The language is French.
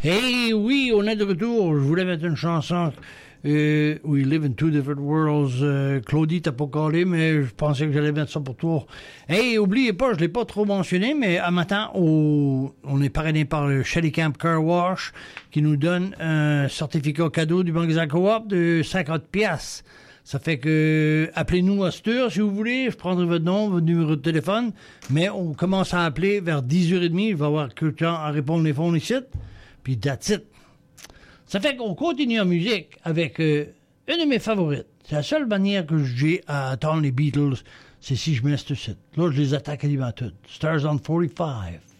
Hey, oui, on est de retour. Je voulais mettre une chanson We Live in Two Different Worlds. Claudie t'a pas collé, mais je pensais que j'allais mettre ça pour toi. Hey, oubliez pas, je l'ai pas trop mentionné, mais à matin, on est parrainé par le Shelly Camp Car Wash qui nous donne un certificat cadeau du magasin Coop de 50$. Ça fait que, appelez-nous à cette heure, si vous voulez. Je prendrai votre nom, votre numéro de téléphone. Mais on commence à appeler vers 10h30. Il va y avoir quelqu'un à répondre les phones ici. Puis that's it. Ça fait qu'on continue en musique avec une de mes favorites. C'est la seule manière que j'ai à attendre les Beatles, c'est si je mets ce site. Là, je les attaque quasiment toutes. Stars on 45.